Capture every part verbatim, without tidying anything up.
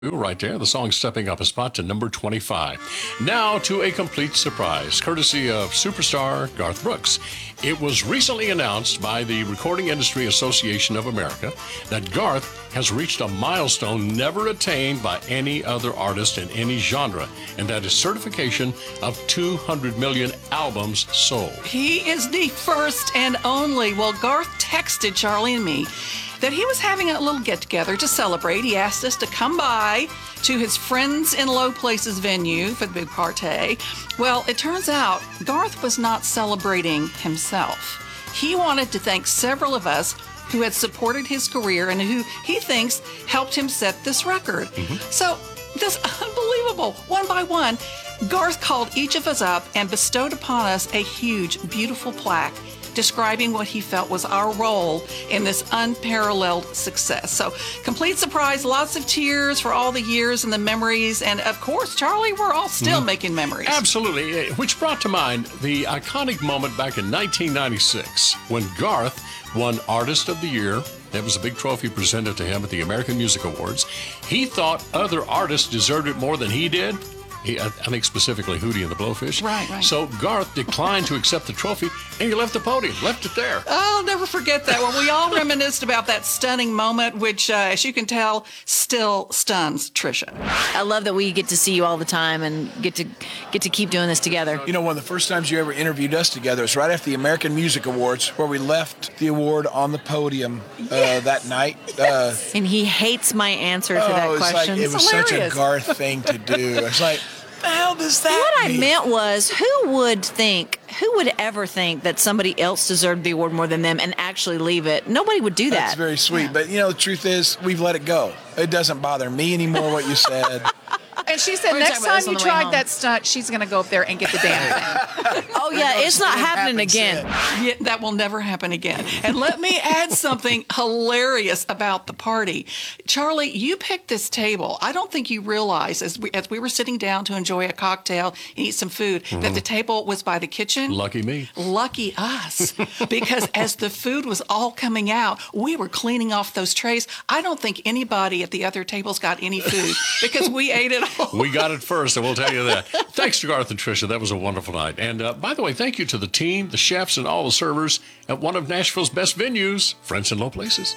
Right there, the song stepping up a spot to number twenty-five. Now to a complete surprise, courtesy of superstar Garth Brooks. It was recently announced by the Recording Industry Association of America that Garth has reached a milestone never attained by any other artist in any genre, and that is certification of two hundred million albums sold. He is the first and only. Well, Garth texted Charlie and me that he was having a little get-together to celebrate. He asked us to come by to his Friends in Low Places venue for the big party. Well, it turns out Garth was not celebrating himself. He wanted to thank several of us who had supported his career and who he thinks helped him set this record. Mm-hmm. So, this unbelievable, one by one, Garth called each of us up and bestowed upon us a huge, beautiful plaque describing what he felt was our role in this unparalleled success. So, complete surprise, lots of tears for all the years and the memories. And of course, Charlie, we're all still mm. making memories. Absolutely. Which brought to mind the iconic moment back in nineteen ninety-six when Garth won Artist of the Year. That was a big trophy presented to him at the American Music Awards. He thought other artists deserved it more than he did. He, I think specifically Hootie and the Blowfish. Right, right. So Garth declined to accept the trophy, and he left the podium, left it there. I'll never forget that. Well, we all reminisced about that stunning moment, which, uh, as you can tell, still stuns Trisha. I love that we get to see you all the time and get to get to keep doing this together. You know, one of the first times you ever interviewed us together was right after the American Music Awards, where we left the award on the podium uh, yes. that night. Uh, and he hates my answer to oh, that it question. Like, it was hilarious. Such a Garth thing to do. It's like, the hell does that What mean? I meant was, who would think, who would ever think that somebody else deserved the award more than them and actually leave it? Nobody would do that. That's very sweet. Yeah. But, you know, the truth is, we've let it go. It doesn't bother me anymore what you said. And she said, next time you tried that stunt, she's going to go up there and get the damn thing. Oh, yeah, it's not happening again. Yeah, that will never happen again. And let me add something hilarious about the party. Charlie, you picked this table. I don't think you realized, as we, as we were sitting down to enjoy a cocktail and eat some food, mm-hmm. that the table was by the kitchen. Lucky me. Lucky us. Because as the food was all coming out, we were cleaning off those trays. I don't think anybody at the other tables got any food because we ate it all. We got it first, I will tell you that. Thanks to Garth and Trisha. That was a wonderful night. And uh, by the way, thank you to the team, the chefs, and all the servers at one of Nashville's best venues, Friends in Low Places.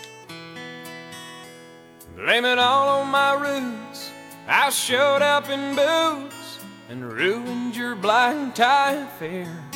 Blame it all on my roots. I showed up in boots and ruined your black tie affair.